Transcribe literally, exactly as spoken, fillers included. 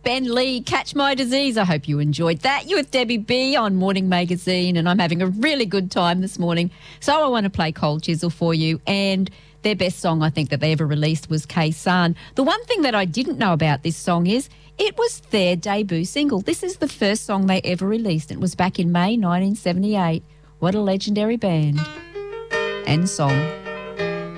Ben Lee, Catch My Disease. I hope you enjoyed that. You're with Debbie B on Morning Magazine, and I'm having a really good time this morning. So I want to play Cold Chisel for you, and their best song I think that they ever released was Khe-Sanh. The one thing that I didn't know about this song is it was their debut single. This is the first song they ever released. It was back in May nineteen seventy-eight. What a legendary band and song.